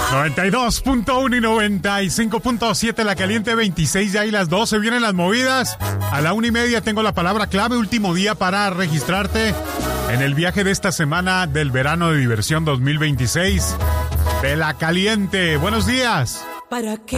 92.1 y 95.7 La Caliente, 26 ya y las 12 vienen las movidas. A la 1:30 tengo la palabra clave, último día para registrarte en el viaje de esta semana del verano de diversión 2026 de La Caliente. Buenos días. ¿Para qué